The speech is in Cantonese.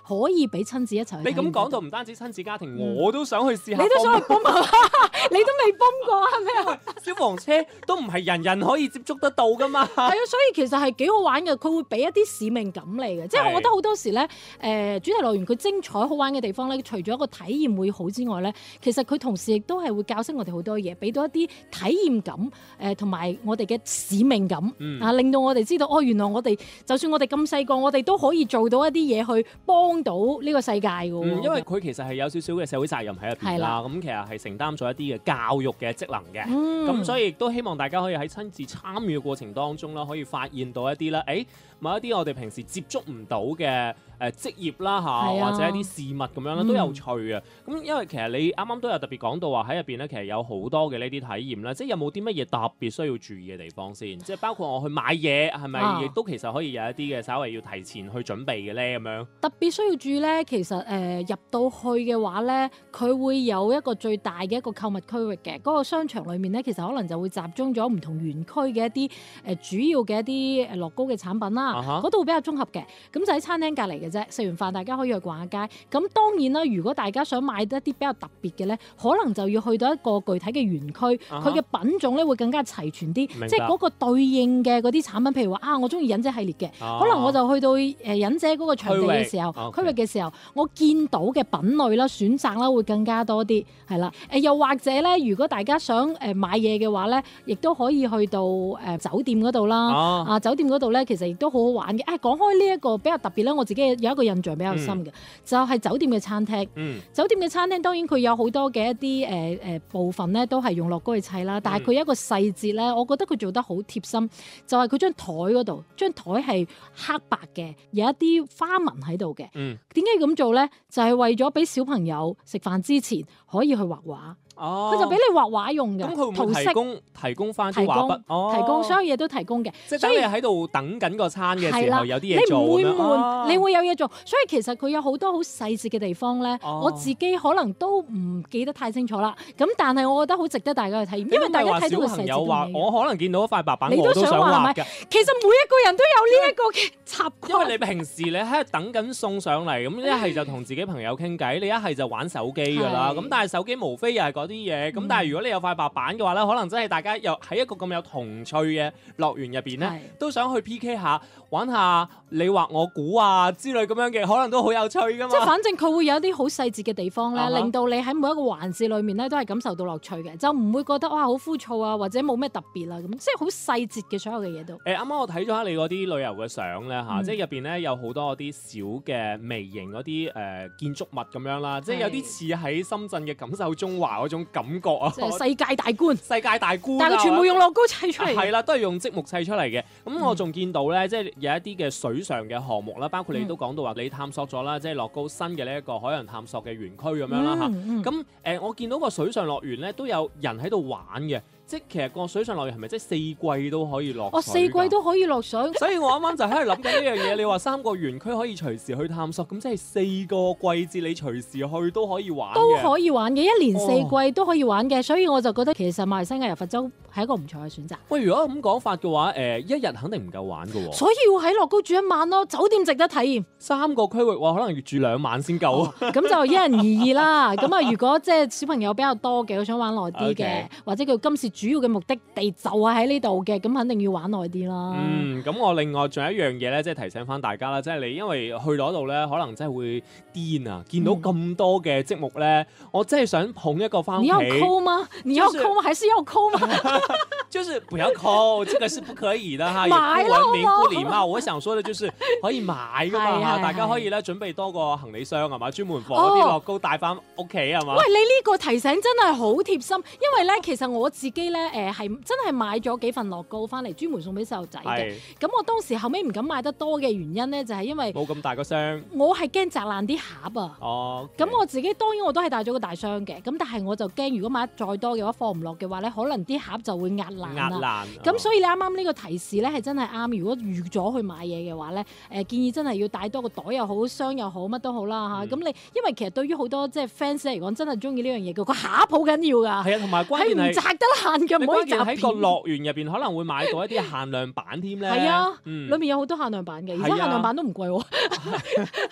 可以俾親子一齊去。 你咁講到唔單止親子家庭，我都想去試下。 你都想去泵啊？你都未泵過係咪啊？ 消防車都唔係人人可以接觸得到噶嘛。 係啊，所以其實係幾好玩嘅，佢會俾一啲使命感嚟嘅。即係我覺得好多時咧，主題樂園佢精彩好玩嘅地方咧，除咗一個體驗會好之外咧，其實佢同時亦都係會教識我哋好多嘢，俾到一啲體驗感，同埋我哋嘅使命感令到我哋知道原來我哋就算我哋咁細個，我哋都可以做到一啲嘢去幫到呢個世界嘅。 因為佢其實係有少少嘅社會責任喺入邊啦，咁其實係承擔咗一啲嘅教育嘅職能嘅，咁所以亦都希望大家可以喺親自參與嘅過程當中啦，可以發現到一啲啦，某一啲我哋平時接觸唔到嘅職業啦或者一啲事物咁樣啦，都有趣嘅。咁因為其實你啱啱都有特別講到話喺入邊咧，其實有好多嘅呢啲體驗啦，即係有冇啲乜嘢特別需要注意嘅地方先？即係包括我去買嘢係咪亦都其實可以有一啲嘅稍微要提前去準備嘅咧咁樣？特別需要注意咧，其實入到去嘅話咧，佢會有一個最大嘅一個購物區域嘅，嗰個商場裡面咧，其實可能就會集中咗唔同園區嘅一啲主要嘅一啲樂高嘅產品啦。嗰度會比較綜合嘅，咁就喺餐廳隔離嘅啫。食完飯大家可以去逛下街。咁當然啦，如果大家想買得一啲比較特別嘅咧，可能就要去到一個具體嘅園區，佢嘅品種咧會更加齊全啲，即係嗰個對應嘅嗰啲產品。譬如話我中意忍者系列嘅，可能我就去到忍者嗰個場地嘅時候，區域嘅時候，我見到嘅品類啦、選擇啦會更加多啲，係啦。又或者咧，如果大家想買嘢嘅話咧，亦都可以去到酒店嗰度啦。酒店嗰度咧，其實亦都好好玩嘅。講開呢一個比較特別咧，我自己有一個印象比較深嘅，就係酒店嘅餐廳。酒店嘅餐廳當然佢有好多嘅一啲部分咧，都係用樂高去砌啦。但係佢有一個細節咧，我覺得佢做得好貼心，就係佢張台嗰度，張台係黑白嘅，有一啲花紋喺度嘅。點解要咁做咧？就係為咗俾小朋友食飯之前可以去畫畫。佢就俾你畫畫用嘅， 咁佢會唔會提供翻啲畫筆？ 提供所有嘢都提供嘅， 即係等你喺度等緊個餐嘅時候有啲嘢做， 你唔會悶，你會有嘢做。所以其實佢有好多好細節嘅地方咧，我自己可能都唔記得太清楚啦。咁但係我覺得好值得大家去體驗，因為大家睇到個細節。小朋友話我可能見到一塊白板， 你都想畫嘅。其實每一個人都有呢一個嘅習慣。 因為你平時你喺度等緊送上嚟，咁一係就同自己朋友傾偈，你一係就玩手機㗎啦。咁但係手機無非又係嗰啲嘢，咁但係如果你有塊白板嘅話咧，可能真係大家又喺一個咁有童趣嘅樂園入邊咧，都想去 PK 下，玩下你畫我估之類咁樣嘅，可能都好有趣噶嘛。 即係反正佢會有一啲好細節嘅地方咧，令到你喺每一個環節裏面咧都係感受到樂趣嘅，就唔會覺得好枯燥或者冇咩特別啦咁，即係好細節嘅所有嘅嘢都。 啱啱我睇咗下你嗰啲旅遊嘅相咧即係入邊咧有好多嗰啲小嘅微型嗰啲建築物咁樣啦，即係有啲似喺深圳嘅錦繡中華嗰種感覺啊！ 即係世界大觀，但係佢全部用樂高砌出嚟， 係啦，都係用積木砌出嚟嘅。咁我仲見到咧，即係有一啲嘅水上嘅項目啦，包括你都講到話你探索咗啦，即係樂高新嘅呢一個海洋探索嘅園區咁樣啦嚇。咁我見到個水上樂園咧都有人喺度玩嘅。即係其實個水上樂園係咪即係四季都可以落水？ 四季都可以落水。 所以我啱啱就喺度諗緊呢樣嘢。你話3個園區可以隨時去探索，咁即係4個季節你隨時去都可以玩嘅。 都可以玩嘅，一年4季都可以玩嘅。所以我就覺得其實馬來西亞柔佛州係一個唔錯嘅選擇。 喂，如果咁講法嘅話，一日肯定唔夠玩嘅喎。 所以要喺樂高住一晚咯，酒店值得體驗。 3個區域話可能要住2晚先夠。 咁就因人而異啦。咁如果即係小朋友比較多嘅，佢想玩耐啲嘅，或者佢今次主要嘅目的地就係喺呢度嘅，咁肯定要玩耐啲啦。 咁我另外仲有一樣嘢咧，即係提醒翻大家啦，即係你因為去到嗰度咧，可能真係會癲啊！見到咁多嘅積木咧，我真係想捧一個翻屋企。 你要摳嗎？你要摳嗎？還是要摳嗎？ 就是不要摳，這個是不可以的哈，也不文明不禮貌。我想說的就是可以買噶嘛，大家可以咧準備多個行李箱係嘛，專門放啲樂高帶翻屋企係嘛。 喂，你呢個提醒真係好貼心，因為咧其實我自己咧係真係買咗幾份樂高翻嚟，專門送俾細路仔嘅。咁我當時後尾唔敢買得多嘅原因咧，就係因為冇咁大個箱， 我係驚砸爛啲盒啊。咁我自己當然我都係帶咗個大箱嘅，咁但係我就驚如果買得再多嘅話放唔落嘅話咧，可能啲盒就會壓爛啦。咁所以你啱啱呢個提示咧係真係啱。如果預咗去買嘢嘅話咧，建議真係要帶多個袋又好，箱又好，乜都好啦嚇。咁你因為其實對於好多即係 fans 嚟講，真係中意呢樣嘢嘅，個盒好緊要㗎。 係啊，同埋關鍵係唔砸得爛嘅，唔可以砸片。 喺個樂園入邊可能會買到一啲限量版添咧。 係啊，裏面有好多限量版嘅，而且限量版都唔貴喎。